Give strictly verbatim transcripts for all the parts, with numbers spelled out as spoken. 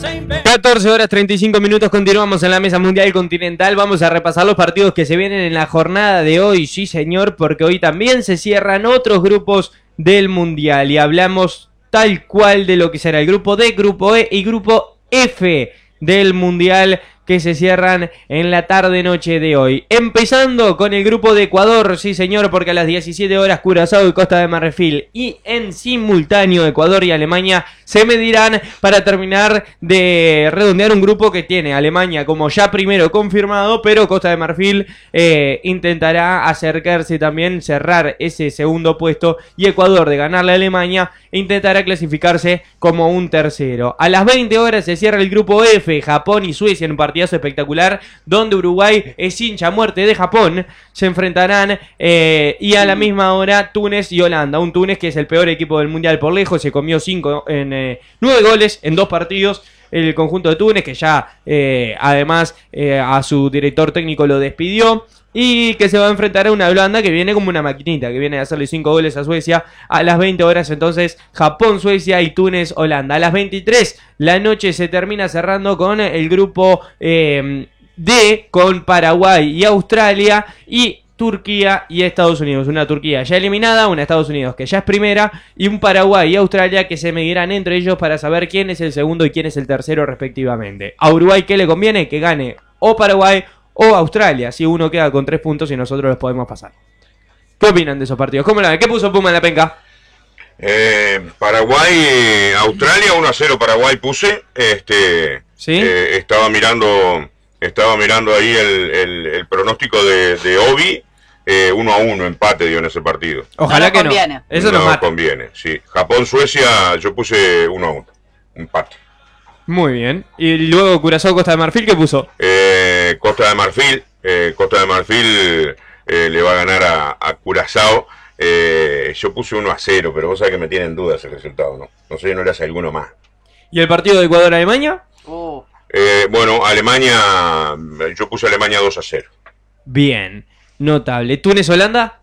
catorce horas treinta y cinco minutos, continuamos en la mesa mundial continental. Vamos a repasar los partidos que se vienen en la jornada de hoy, sí señor, porque hoy también se cierran otros grupos del mundial y hablamos tal cual de lo que será el grupo D, grupo E y grupo F del mundial, que se cierran en la tarde-noche de hoy. Empezando con el grupo de Ecuador, sí señor, porque a las diecisiete horas Curazao y Costa de Marfil, y en simultáneo Ecuador y Alemania se medirán para terminar de redondear un grupo que tiene Alemania como ya primero confirmado, pero Costa de Marfil eh, intentará acercarse también, cerrar ese segundo puesto, y Ecuador, de ganarle a Alemania, intentará clasificarse como un tercero. A las veinte horas se cierra el grupo F, Japón y Suecia, en un partidazo espectacular, donde Uruguay es hincha a muerte de Japón, se enfrentarán, eh, y a la misma hora Túnez y Holanda, un Túnez que es el peor equipo del mundial por lejos, se comió cinco en eh, nueve goles en dos partidos, el conjunto de Túnez, que ya eh, además eh, a su director técnico lo despidió, y que se va a enfrentar a una Holanda que viene como una maquinita, que viene a hacerle cinco goles a Suecia. A las veinte horas entonces Japón, Suecia y Túnez, Holanda. A las veintitrés la noche se termina cerrando con el grupo eh, D, con Paraguay y Australia, y Turquía y Estados Unidos. Una Turquía ya eliminada, una Estados Unidos que ya es primera, y un Paraguay y Australia que se medirán entre ellos para saber quién es el segundo y quién es el tercero respectivamente. A Uruguay, ¿qué le conviene? Que gane o Paraguay o Australia, si uno queda con tres puntos y nosotros los podemos pasar. ¿Qué opinan de esos partidos? ¿Cómo la ven? ¿Qué puso Puma en la penca? Eh, Paraguay, Australia, uno a cero Paraguay puse. Este, ¿sí? eh, estaba mirando estaba mirando ahí el, el, el pronóstico de, de Obi, eh, uno a uno, empate dio en ese partido. Ojalá no que conviene. no. Eso no nos mata. conviene, sí. Japón-Suecia, yo puse uno a uno, empate. Muy bien. Y luego Curazao, Costa de Marfil, ¿qué puso? Eh, Costa de Marfil, eh, Costa de Marfil eh, le va a ganar a, a Curazao. Eh, yo puse uno a cero, pero vos sabés que me tienen dudas el resultado, ¿no? No sé si no le hace alguno más. ¿Y el partido de Ecuador-Alemania? Uh. Eh, bueno, Alemania, yo puse Alemania dos a cero. Bien, notable. ¿Túnez-Holanda?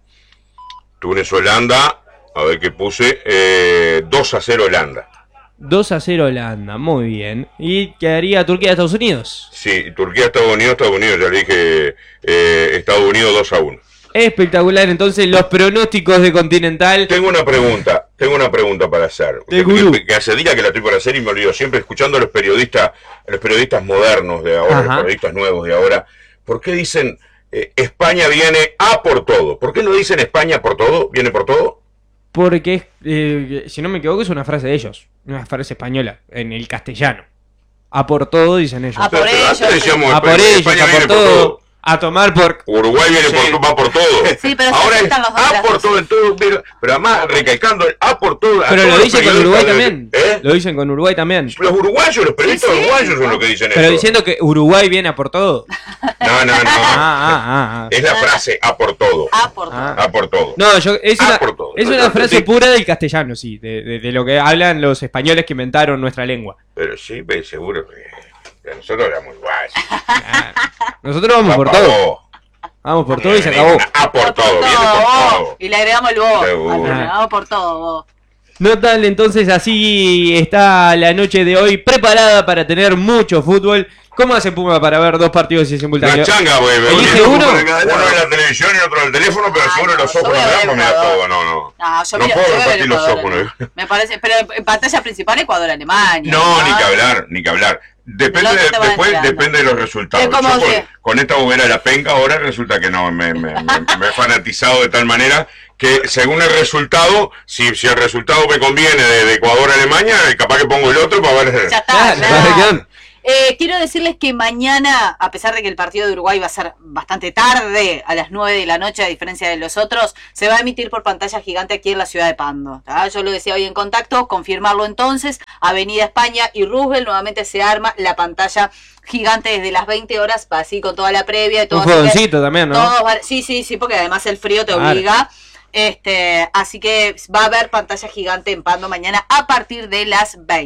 Túnez-Holanda, a ver qué puse, eh, dos a cero Holanda. dos a cero Holanda, muy bien. ¿Y quedaría Turquía-Estados Unidos? Sí, Turquía-Estados Unidos, Estados Unidos, ya le dije, eh, Estados Unidos dos a uno. Espectacular, entonces los pronósticos de Continental. Tengo una pregunta, tengo una pregunta para hacer. De que, que hace días que la estoy por hacer y me olvido siempre, escuchando a los periodistas, a los periodistas modernos de ahora, Ajá. los periodistas nuevos de ahora, ¿por qué dicen eh, España viene a por todo? ¿Por qué no dicen España por todo? ¿Viene por todo? Porque, eh, si no me equivoco, es una frase de ellos, una frase española, en el castellano. A por todo, dicen ellos. A por Pero antes ellos, decíamos, A por España ellos, viene a por todo. A tomar por... Uruguay viene Sí. por, va por todo. Sí, pero ahora se es aceptan los dos a brazos. por todo en todo, pero, pero además recalcando el a por todo. a Pero todos lo los dicen con periodistas Uruguay de- también. ¿Eh? Lo dicen con Uruguay también. Los uruguayos, los periodistas Sí, sí. uruguayos son los que dicen Pero eso. diciendo que Uruguay viene a por todo. No, no, no. Ah, ah, ah, ah. Es la frase a por todo. A por todo. Ah. A por todo. No, yo, es Ah, una, por todo. es No, una no, frase sí. pura del castellano, sí, de, de, de lo que hablan los españoles que inventaron nuestra lengua. Pero sí, ve, seguro que que nosotros éramos uruguayos. Ah, nosotros vamos Va por pa' todo. vos. Vamos por todo y se acabó. A por todo, viene por vos. todo. Y le agregamos el vos. Seguro. Le agregamos por todo, vos. Notable, entonces así está la noche de hoy preparada para tener mucho fútbol. ¿Cómo hace Puma para ver dos partidos en Una simultáneo? changa, güey. Elige uno. Uno en la televisión y otro en el teléfono, pero Ah, seguro no, los yo ojos voy no a me ver dan, pues me da Ecuador. todo. No, no. No, yo No miro- puedo yo veo repartir los Ecuador. ojos, ¿no? Me parece, pero en pantalla principal Ecuador-Alemania. No, ni que hablar, ni que hablar. Depende, No, no de, te vas después enterando. depende de los resultados. Es como Yo con, si- con esta bobera de la penca ahora resulta que no, me, me, me, me he fanatizado de tal manera que según el resultado, si, si el resultado me conviene de, de Ecuador-Alemania, capaz que pongo el otro para ver... Ya está, Claro, claro. claro. Eh, quiero decirles que mañana, a pesar de que el partido de Uruguay va a ser bastante tarde, a las nueve de la noche, a diferencia de los otros, se va a emitir por pantalla gigante aquí en la ciudad de Pando. ¿tá? Yo lo decía hoy en contacto, confirmarlo entonces. Avenida España y Roosevelt nuevamente se arma la pantalla gigante desde las veinte horas, así con toda la previa y todo. Un así que fogoncito también, ¿no? todos van- sí, sí, sí, porque además el frío te Claro. obliga. Este, así que va a haber pantalla gigante en Pando mañana a partir de las veinte.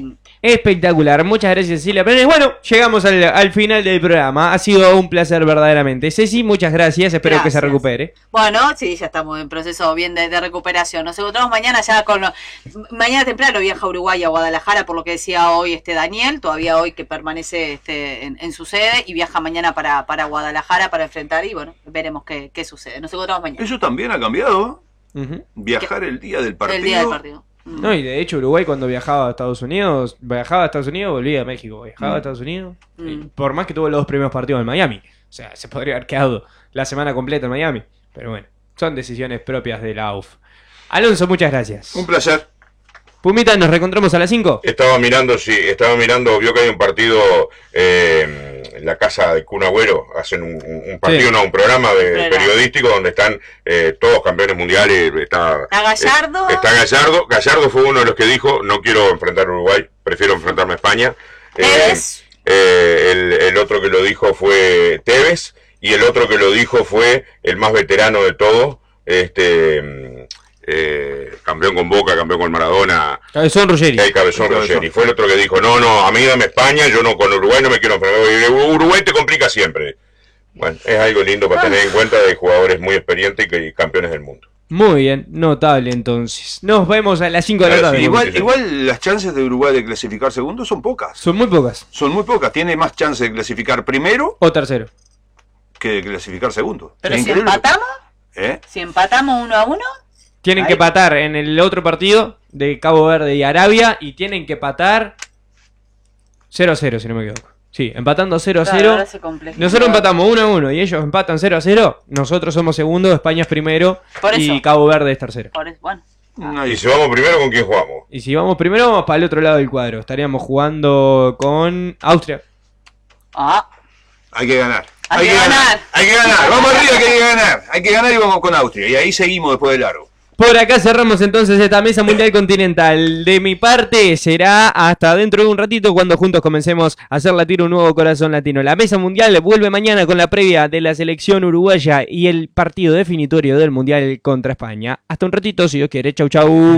Espectacular, muchas gracias Cecilia Pérez. Bueno, llegamos al, al final del programa. Ha sido un placer verdaderamente. Ceci, muchas gracias, espero Gracias. que se recupere. Bueno, sí, ya estamos en proceso bien de, de recuperación. Nos encontramos mañana ya con... Mañana temprano viaja a Uruguay y a Guadalajara, por lo que decía hoy este Daniel, todavía hoy que permanece este, en, en su sede, y viaja mañana para, para Guadalajara para enfrentar, y bueno, veremos qué, qué sucede. Nos encontramos mañana. Eso también ha cambiado. Uh-huh. Viajar el día del partido. El día del partido. No, y de hecho Uruguay cuando viajaba a Estados Unidos, viajaba a Estados Unidos, volvía a México, viajaba Mm. a Estados Unidos, Mm. y por más que tuvo los dos primeros partidos en Miami. O sea, se podría haber quedado la semana completa en Miami. Pero bueno, son decisiones propias de la A U F. Alonso, muchas gracias. Un placer. Pumita, nos reencontramos a las cinco. Estaba mirando, sí, estaba mirando, vio que hay un partido eh, en la casa de Kun Agüero, hacen un, un partido, Sí. no, un programa de, Programa. periodístico donde están eh, todos campeones mundiales. Está, Está Gallardo. eh, está Gallardo. Gallardo fue uno de los que dijo, no quiero enfrentar a Uruguay, prefiero enfrentarme a España. Eh, Tevez. eh, el, el otro que lo dijo fue Tevez, y el otro que lo dijo fue el más veterano de todos, este... Eh, campeón con Boca, campeón con Maradona, Cabezón Ruggeri. el Cabezón El Cabezón. Ruggeri. Fue el otro que dijo, no, no, a mí dame España, yo no con Uruguay no me quiero enfrentar. Uruguay te complica siempre. Bueno, es algo lindo para tener en cuenta de jugadores muy experientes y que- campeones del mundo. Muy bien, notable entonces. Nos vemos a las cinco de la Ahora tarde. sí, Igual, sí, sí. igual las chances de Uruguay de clasificar segundo son pocas. Son muy pocas. Son muy pocas. Tiene más chance de clasificar primero O tercero. que de clasificar segundo. Pero Es si increíble. empatamos, ¿Eh? si empatamos uno a uno, Tienen Ahí. que patar en el otro partido de Cabo Verde y Arabia. Y tienen que patar cero a cero, si no me equivoco. Sí, empatando cero a claro, cero. ahora se complica. Nosotros empatamos uno a uno y ellos empatan cero a cero. Nosotros somos segundo, España es primero Por y eso. Cabo Verde es tercero. Por eso, bueno. Nadie Y si vamos primero, ¿con quién jugamos? Y si vamos primero, vamos para el otro lado del cuadro. Estaríamos jugando con Austria. Ah, Hay que ganar. Hay que ganar. Hay que ganar. Vamos arriba que hay que ganar. Hay que ganar y vamos con Austria. Y ahí seguimos después de largo. Por acá cerramos entonces esta mesa mundial continental. De mi parte será hasta dentro de un ratito cuando juntos comencemos a hacer latir un nuevo corazón latino. La mesa mundial vuelve mañana con la previa de la selección uruguaya y el partido definitorio del mundial contra España. Hasta un ratito, si Dios quiere. Chau, chau.